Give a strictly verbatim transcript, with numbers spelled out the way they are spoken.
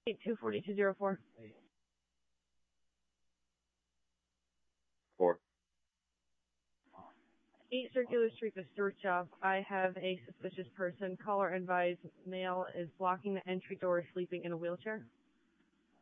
eight two four two zero four. Four. eight Circular Street, Mister Chop. I have a suspicious person. Caller advised male is blocking the entry door, sleeping in a wheelchair.